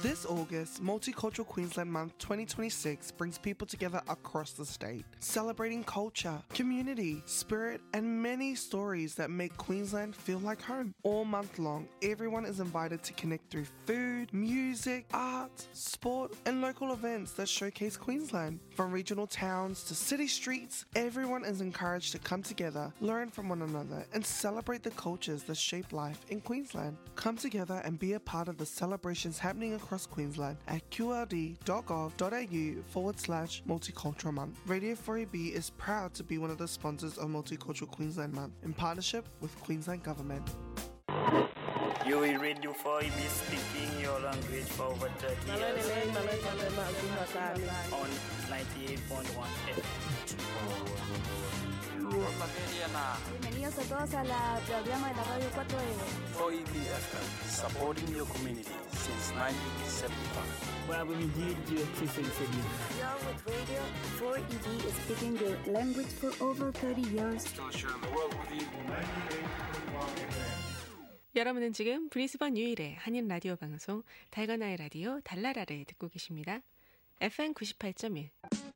This August, Multicultural Queensland Month 2026 brings people together across the state, celebrating culture, community, spirit, and many stories that make Queensland feel like home. All month long, everyone is invited to connect through food, music, art, sport, and local events that showcase Queensland. From regional towns to city streets, everyone is encouraged to come together, learn from one another, and celebrate the cultures that shape life in Queensland. Come together and be a part of the celebrations happening across Queensland at qld.gov.au/Multicultural Month. Radio 4EB is proud to be one of the sponsors of Multicultural Queensland Month in partnership with Queensland Government. You will read you for be speaking your language for over 30 years on 98.1 FM. Bienvenidos a todos a la programa de la Radio 4EB. 4EB FM, supporting your community since 1975. You're with Radio 4EB speaking your language for over 30 years. Still sharing the world with you. 98.1 FM. 여러분은 지금 브리스번 유일의 한인 라디오 방송 달건아의 라디오 달나라를 듣고 계십니다. FM 98.1